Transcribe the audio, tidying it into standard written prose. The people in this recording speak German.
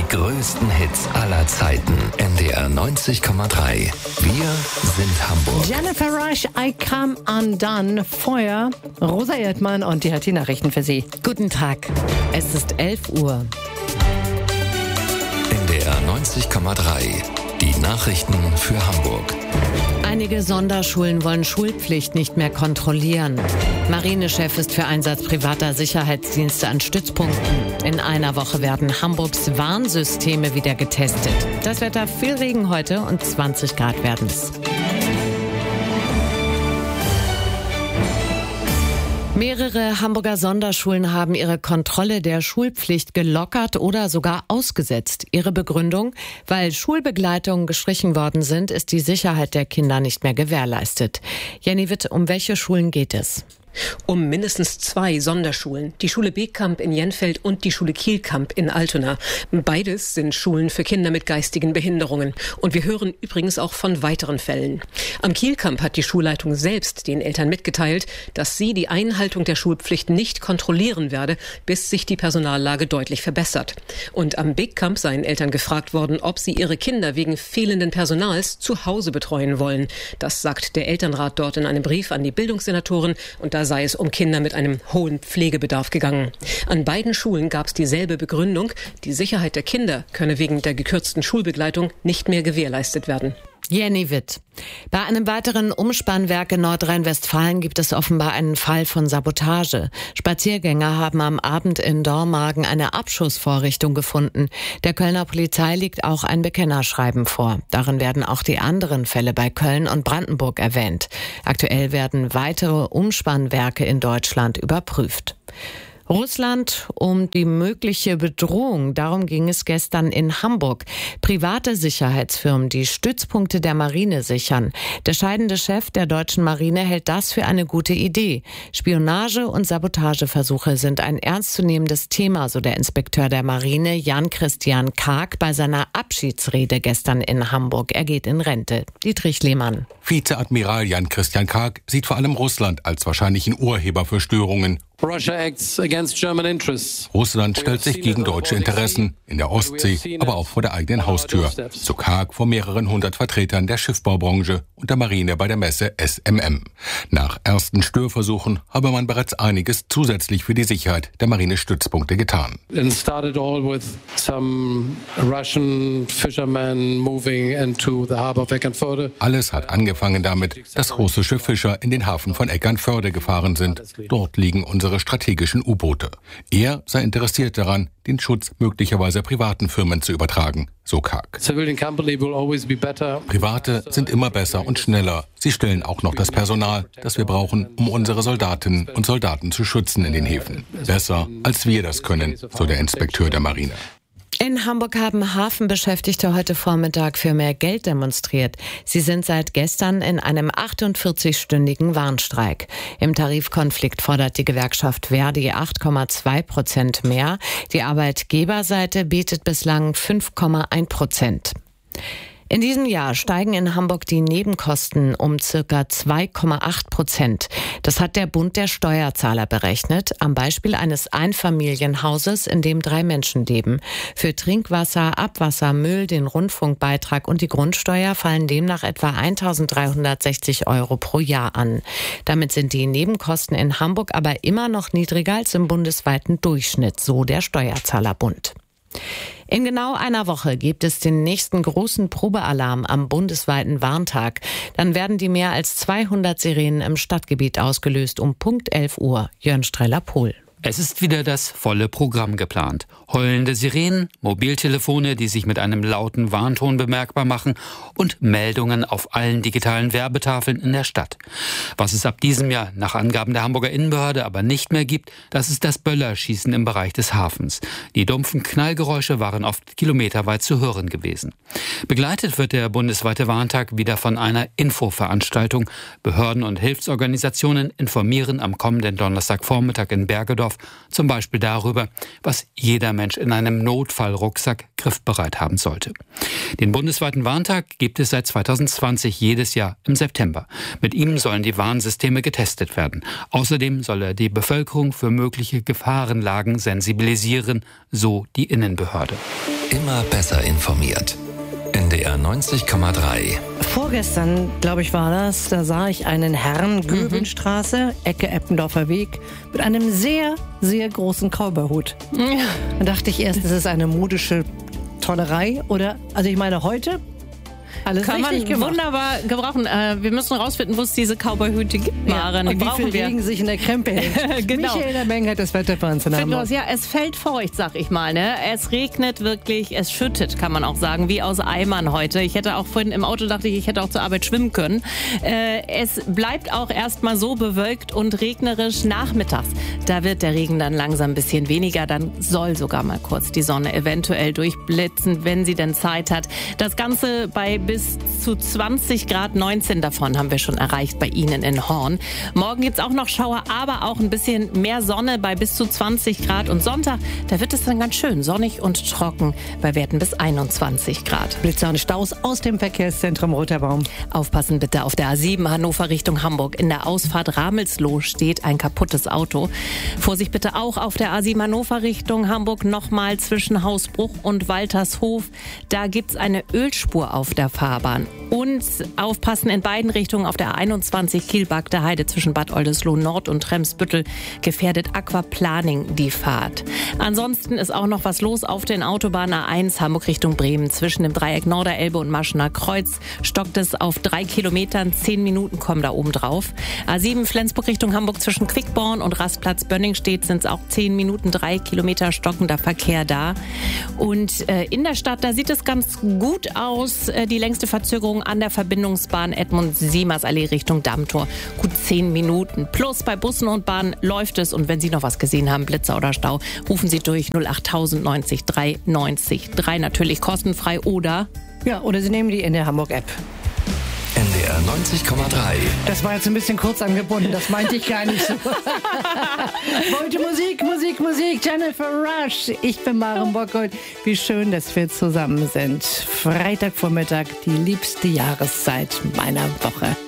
größten Hits aller Zeiten. NDR 90,3. Wir sind Hamburg. Jennifer Rush, I Come Undone. Vorher Rosa Erdmann und die hat die Nachrichten für Sie. Guten Tag. Es ist 11 Uhr. NDR 90,3. Die Nachrichten für Hamburg. Einige Sonderschulen wollen Schulpflicht nicht mehr kontrollieren. Marinechef ist für Einsatz privater Sicherheitsdienste an Stützpunkten. In einer Woche werden Hamburgs Warnsysteme wieder getestet. Das Wetter: viel Regen heute und 20 Grad werden es. Mehrere Hamburger Sonderschulen haben ihre Kontrolle der Schulpflicht gelockert oder sogar ausgesetzt. Ihre Begründung: weil Schulbegleitungen gestrichen worden sind, ist die Sicherheit der Kinder nicht mehr gewährleistet. Jenny Witt, um welche Schulen geht es? Um mindestens 2 Sonderschulen. Die Schule Beekamp in Jenfeld und die Schule Kielkamp in Altona. Beides sind Schulen für Kinder mit geistigen Behinderungen. Und wir hören übrigens auch von weiteren Fällen. Am Kielkamp hat die Schulleitung selbst den Eltern mitgeteilt, dass sie die Einhaltung der Schulpflicht nicht kontrollieren werde, bis sich die Personallage deutlich verbessert. Und am Beekamp seien Eltern gefragt worden, ob sie ihre Kinder wegen fehlenden Personals zu Hause betreuen wollen. Das sagt der Elternrat dort in einem Brief an die Bildungssenatoren, und da sei es um Kinder mit einem hohen Pflegebedarf gegangen. An beiden Schulen gab es dieselbe Begründung: die Sicherheit der Kinder könne wegen der gekürzten Schulbegleitung nicht mehr gewährleistet werden. Jenny Witt. Bei einem weiteren Umspannwerk in Nordrhein-Westfalen gibt es offenbar einen Fall von Sabotage. Spaziergänger haben am Abend in Dormagen eine Abschussvorrichtung gefunden. Der Kölner Polizei liegt auch ein Bekennerschreiben vor. Darin werden auch die anderen Fälle bei Köln und Brandenburg erwähnt. Aktuell werden weitere Umspannwerke in Deutschland überprüft. Russland um die mögliche Bedrohung. Darum ging es gestern in Hamburg. Private Sicherheitsfirmen, die Stützpunkte der Marine sichern. Der scheidende Chef der deutschen Marine hält das für eine gute Idee. Spionage- und Sabotageversuche sind ein ernstzunehmendes Thema, so der Inspekteur der Marine Jan-Christian Karg bei seiner Abschiedsrede gestern in Hamburg. Er geht in Rente. Dietrich Lehmann. Vizeadmiral Jan-Christian Karg sieht vor allem Russland als wahrscheinlichen Urheber für Störungen. Russland stellt sich gegen deutsche Interessen in der Ostsee, aber auch vor der eigenen Haustür. So Karg vor mehreren 100 Vertretern der Schiffbaubranche und der Marine bei der Messe SMM. Nach ersten Störversuchen habe man bereits einiges zusätzlich für die Sicherheit der Marinestützpunkte getan. Alles hat angefangen damit, dass russische Fischer in den Hafen von Eckernförde gefahren sind. Dort liegen unsere strategischen U-Boote. Er sei interessiert daran, den Schutz möglicherweise privaten Firmen zu übertragen, so Karg. Private sind immer besser und schneller. Sie stellen auch noch das Personal, das wir brauchen, um unsere Soldatinnen und Soldaten zu schützen in den Häfen. Besser, als wir das können, so der Inspekteur der Marine. In Hamburg haben Hafenbeschäftigte heute Vormittag für mehr Geld demonstriert. Sie sind seit gestern in einem 48-stündigen Warnstreik. Im Tarifkonflikt fordert die Gewerkschaft Verdi 8,2% mehr. Die Arbeitgeberseite bietet bislang 5,1%. In diesem Jahr steigen in Hamburg die Nebenkosten um ca. 2,8%. Das hat der Bund der Steuerzahler berechnet, am Beispiel eines Einfamilienhauses, in dem 3 Menschen leben. Für Trinkwasser, Abwasser, Müll, den Rundfunkbeitrag und die Grundsteuer fallen demnach etwa 1.360 € pro Jahr an. Damit sind die Nebenkosten in Hamburg aber immer noch niedriger als im bundesweiten Durchschnitt, so der Steuerzahlerbund. In genau einer Woche gibt es den nächsten großen Probealarm am bundesweiten Warntag. Dann werden die mehr als 200 Sirenen im Stadtgebiet ausgelöst um Punkt 11 Uhr. Jörn Streller-Pohl. Es ist wieder das volle Programm geplant. Heulende Sirenen, Mobiltelefone, die sich mit einem lauten Warnton bemerkbar machen und Meldungen auf allen digitalen Werbetafeln in der Stadt. Was es ab diesem Jahr nach Angaben der Hamburger Innenbehörde aber nicht mehr gibt, das ist das Böllerschießen im Bereich des Hafens. Die dumpfen Knallgeräusche waren oft kilometerweit zu hören gewesen. Begleitet wird der bundesweite Warntag wieder von einer Infoveranstaltung. Behörden und Hilfsorganisationen informieren am kommenden Donnerstagvormittag in Bergedorf auf. Zum Beispiel darüber, was jeder Mensch in einem Notfallrucksack griffbereit haben sollte. Den bundesweiten Warntag gibt es seit 2020 jedes Jahr im September. Mit ihm sollen die Warnsysteme getestet werden. Außerdem soll er die Bevölkerung für mögliche Gefahrenlagen sensibilisieren, so die Innenbehörde. Immer besser informiert. NDR 90,3. Vorgestern, glaube ich, war das, da sah ich einen Herrn, Göbenstraße, Ecke Eppendorfer Weg, mit einem sehr, sehr großen Cowboyhut. Ja. Da dachte ich erst, das ist eine modische Tollerei oder, also ich meine heute, alles kann man richtig gemacht. Wunderbar gebrauchen. Wir müssen rausfinden, wo es diese Cowboyhüte gibt, Maren. Ja, und wie viel Regen sich in der Krempe hält. Genau. Michael der Meng hat das Wetter für uns in Hamburg. Ja, es fällt feucht, sag ich mal. Ne? Es regnet wirklich, es schüttet, kann man auch sagen, wie aus Eimern heute. Ich hätte auch vorhin im Auto, dachte ich hätte auch zur Arbeit schwimmen können. Es bleibt auch erstmal so bewölkt und regnerisch nachmittags. Da wird der Regen dann langsam ein bisschen weniger. Dann soll sogar mal kurz die Sonne eventuell durchblitzen, wenn sie denn Zeit hat. Das Ganze bei bis zu 20 Grad, 19 davon haben wir schon erreicht bei Ihnen in Horn. Morgen gibt's auch noch Schauer, aber auch ein bisschen mehr Sonne bei bis zu 20 Grad. Und Sonntag, da wird es dann ganz schön sonnig und trocken bei Werten bis 21 Grad. Blitzer und Staus aus dem Verkehrszentrum Roter Baum. Aufpassen bitte auf der A7 Hannover Richtung Hamburg. In der Ausfahrt Ramelsloh steht ein kaputtes Auto. Vorsicht bitte auch auf der A7 Hannover Richtung Hamburg nochmal zwischen Hausbruch und Waltershof. Da gibt's eine Ölspur auf der Fahrbahn. Und aufpassen in beiden Richtungen auf der A21 Kiel-Bagde Heide zwischen Bad Oldesloe Nord und Tremsbüttel gefährdet Aquaplaning die Fahrt. Ansonsten ist auch noch was los auf den Autobahnen A1 Hamburg Richtung Bremen. Zwischen dem Dreieck Norderelbe und Maschener Kreuz stockt es auf 3 Kilometern. 10 Minuten kommen da oben drauf. A7 Flensburg Richtung Hamburg zwischen Quickborn und Rastplatz Bönningstedt sind es auch 10 Minuten, 3 Kilometer stockender Verkehr da. Und in der Stadt, da sieht es ganz gut aus. Die längste Verzögerung an der Verbindungsbahn Edmund-Siemers-Allee Richtung Dammtor. Gut 10 Minuten. Plus bei Bussen und Bahnen läuft es. Und wenn Sie noch was gesehen haben, Blitzer oder Stau, rufen Sie durch 08000 90 3 90 3. Natürlich kostenfrei oder... Ja, oder Sie nehmen die in der Hamburg-App. NDR 90,3. Das war jetzt ein bisschen kurz angebunden, das meinte ich gar nicht so. Heute Musik, Jennifer Rush. Ich bin Maren Bockholt. Wie schön, dass wir zusammen sind. Freitagvormittag, die liebste Jahreszeit meiner Woche.